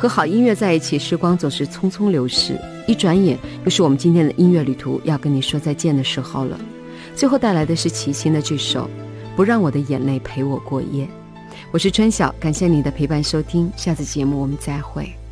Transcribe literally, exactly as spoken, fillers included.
和好音乐在一起，时光总是匆匆流逝，一转眼又是我们今天的音乐旅途要跟你说再见的时候了。最后带来的是齐秦的这首不让我的眼泪陪我过夜。我是春晓，感谢你的陪伴收听，下次节目我们再会。